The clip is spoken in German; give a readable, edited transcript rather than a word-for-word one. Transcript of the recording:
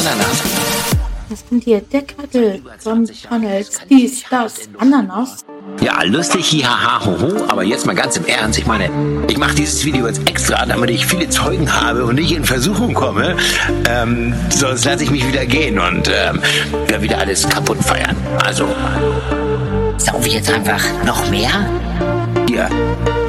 Ananas. Was sind hier? Deckel von McDonald's. Dies, das, Ananas. Ja, lustig, hihaha, hoho, aber jetzt mal ganz im Ernst. Ich meine, ich mache dieses Video jetzt extra, damit ich viele Zeugen habe und nicht in Versuchung komme. Sonst lasse ich mich wieder gehen und wieder alles kaputt feiern. Also. Sauf ich jetzt einfach noch mehr? Hier.